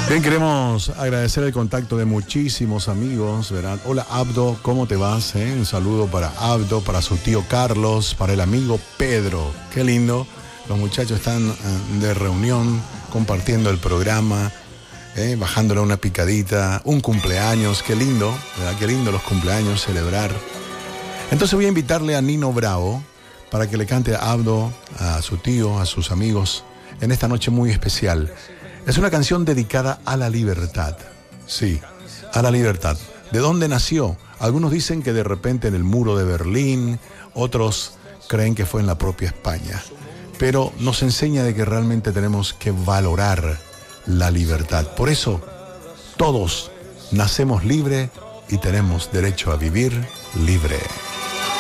Bien, queremos agradecer el contacto de muchísimos amigos, ¿verdad? Hola Abdo, ¿cómo te vas? Un saludo para Abdo, para su tío Carlos, para el amigo Pedro. Qué lindo. Los muchachos están de reunión, compartiendo el programa, bajándole una picadita, un cumpleaños. Qué lindo, ¿verdad? Qué lindo los cumpleaños, celebrar. Entonces voy a invitarle a Nino Bravo para que le cante a Abdo, a su tío, a sus amigos, en esta noche muy especial. Es una canción dedicada a la libertad. Sí, a la libertad. ¿De dónde nació? Algunos dicen que de repente en el muro de Berlín, otros creen que fue en la propia España. Pero nos enseña de que realmente tenemos que valorar la libertad. Por eso, todos nacemos libres y tenemos derecho a vivir libre.